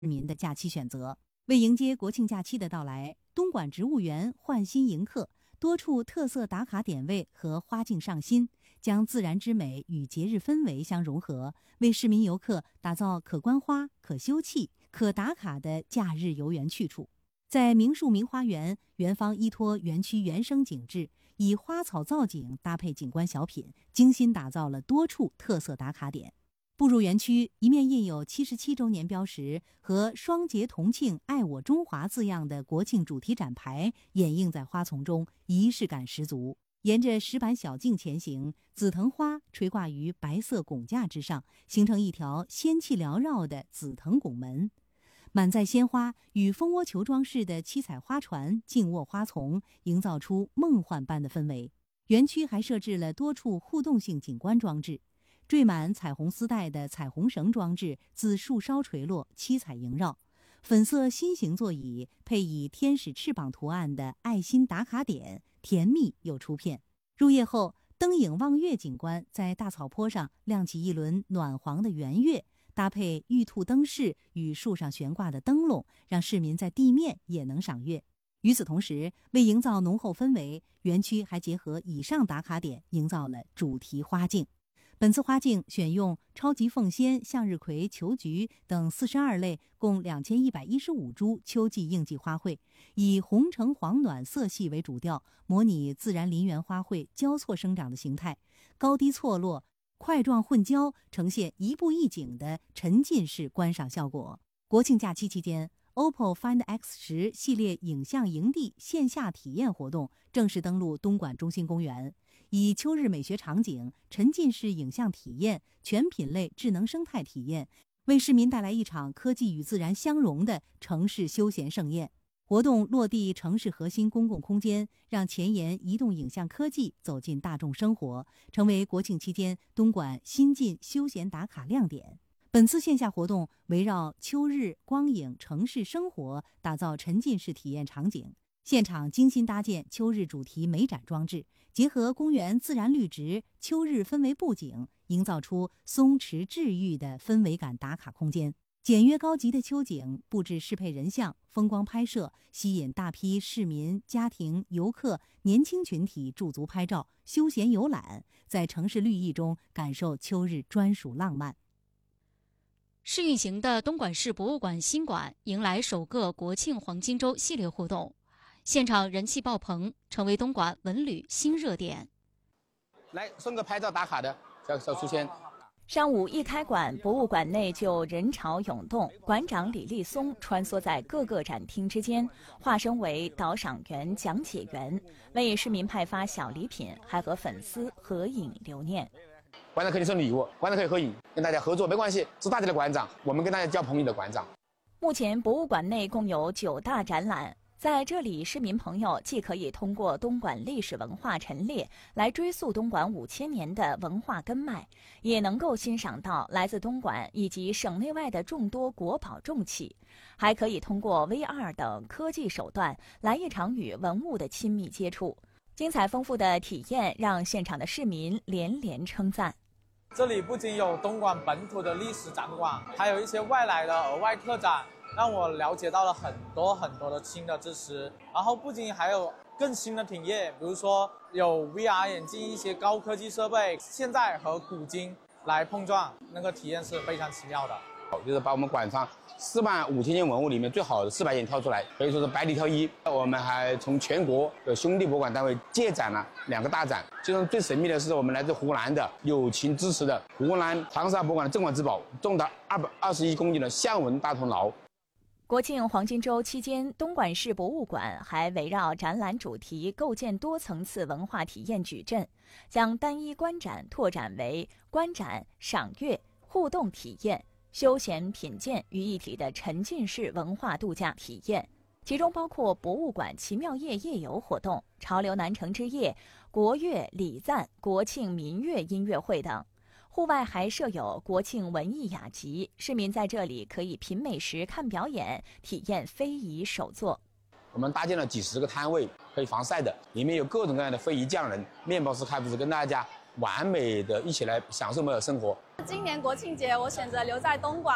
市民的假期选择。为迎接国庆假期的到来，东莞植物园焕新迎客，多处特色打卡点位和花径上新，将自然之美与节日氛围相融合，为市民游客打造可观花、可休憩、可打卡的假日游园去处。在明树明花园，园方依托园区原生景致，以花草造景搭配景观小品，精心打造了多处特色打卡点。步入园区，一面印有77周年标识和双节同庆爱我中华字样的国庆主题展牌掩映在花丛中，仪式感十足。沿着石板小径前行，紫藤花垂挂于白色拱架之上，形成一条仙气缭绕的紫藤拱门。满载鲜花与蜂窝球装饰的七彩花船静卧花丛，营造出梦幻般的氛围。园区还设置了多处互动性景观装置，缀满彩虹丝带的彩虹绳装置自树梢垂落，七彩萦绕。粉色心形座椅配以天使翅膀图案的爱心打卡点，甜蜜又出片。入夜后，灯影望月景观在大草坡上亮起一轮暖黄的圆月，搭配玉兔灯饰与树上悬挂的灯笼，让市民在地面也能赏月。与此同时，为营造浓厚氛围，园区还结合以上打卡点，营造了主题花径。本次花径选用超级凤仙、向日葵、球菊等42类共2115株秋季应季花卉，以红橙黄暖色系为主调，模拟自然林园花卉交错生长的形态，高低错落、块状混交，呈现一步一景的沉浸式观赏效果。国庆假期期间，OPPO Find X10系列影像营地线下体验活动正式登陆东莞中心公园，以秋日美学场景、沉浸式影像体验、全品类智能生态体验，为市民带来一场科技与自然相融的城市休闲盛宴。活动落地城市核心公共空间，让前沿移动影像科技走进大众生活，成为国庆期间东莞新晋休闲打卡亮点。本次线下活动围绕秋日光影城市生活，打造沉浸式体验场景。现场精心搭建秋日主题美展装置，结合公园自然绿植、秋日氛围布景，营造出松弛治愈的氛围感打卡空间。简约高级的秋景布置适配人像，风光拍摄，吸引大批市民、家庭、游客、年轻群体驻足拍照、休闲游览，在城市绿意中感受秋日专属浪漫。 试运行的东莞市博物馆新馆迎来首个国庆黄金周系列活动，现场人气爆棚，成为东莞文旅新热点。 来送个拍照打卡的小书签。 上午一开馆，博物馆内就人潮涌动，馆长李立松穿梭在各个展厅之间，化身为导赏员、讲解员，为市民派发小礼品，还和粉丝合影留念。 馆长可以送礼物，馆长可以合影，跟大家合作没关系，是大家的馆长，我们跟大家交朋友的馆长。 目前博物馆内共有9大展览，在这里市民朋友既可以通过东莞历史文化陈列来追溯东莞5000年的文化根脉，也能够欣赏到来自东莞以及省内外的众多国宝重器，还可以通过 VR 等科技手段来一场与文物的亲密接触。精彩丰富的体验让现场的市民连连称赞。 这里不仅有东莞本土的历史展馆，还有一些外来的额外特展，让我了解到了很多的新的知识。然后不仅还有更新的体验，比如说有 VR 眼镜，一些高科技设备，现在和古今来碰撞，那个体验是非常奇妙的。 就是把我们馆上45000件文物里面最好的400件挑出来，可以说是百里挑一。我们还从全国的兄弟博物馆单位借展了2个大展，其中最神秘的是我们来自湖南的友情支持的湖南长沙博物馆的镇馆之宝，重达221公斤的象纹大铜牢。 国庆黄金周期间，东莞市博物馆还围绕展览主题构建多层次文化体验矩阵，将单一观展拓展为观展、赏月、互动体验、休闲品鉴于一体的沉浸式文化度假体验，其中包括博物馆奇妙夜夜游活动、潮流南城之夜、国乐礼赞、国庆民乐音乐会等。户外还设有国庆文艺雅集，市民在这里可以品美食、看表演，体验非遗手作。 我们搭建了几10个摊位，可以防晒的，里面有各种各样的非遗匠人、面包师、开铺师，跟大家完美的一起来享受美好生活。 今年国庆节我选择留在东莞，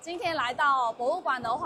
今天来到博物馆的话，